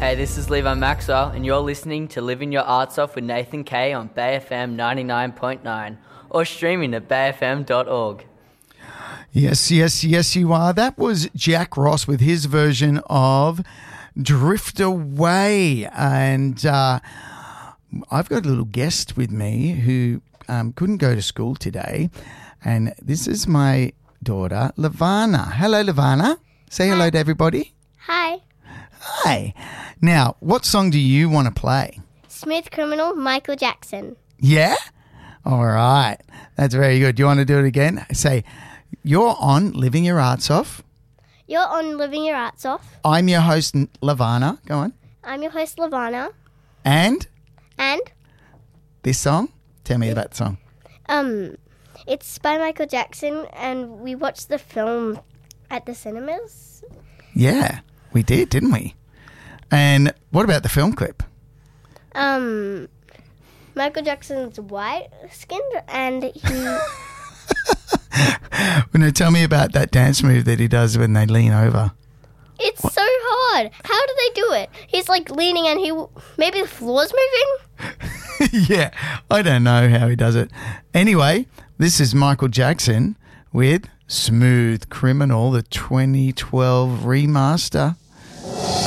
Hey, this is Levi Maxwell, and you're listening to Living Your Arts Off with Nathan Kay on Bay FM 99.9 or streaming at bayfm.org. Yes, you are. That was Jack Ross with his version of Drift Away. And I've got a little guest with me who couldn't go to school today. And this is my daughter, Lavana. Hello, Lavana. Say hello to everybody. Hi. Hi. Now, what song do you want to play? Smooth Criminal, Michael Jackson. Yeah? All right. That's very good. Do you want to do it again? Say, you're on Living Your Arts Off. You're on Living Your Arts Off. I'm your host, Lavana. Go on. I'm your host, Lavana. And And? this song? Tell me about the song. It's by Michael Jackson, and we watched the film at the cinemas. Yeah, we did, didn't we? And what about the film clip? Michael Jackson's white-skinned, and he... No, tell me about that dance move that he does when they lean over. It's so hard. How do they do it? He's like leaning, and maybe the floor's moving? Yeah, I don't know how he does it. Anyway, this is Michael Jackson with Smooth Criminal, the 2012 remaster.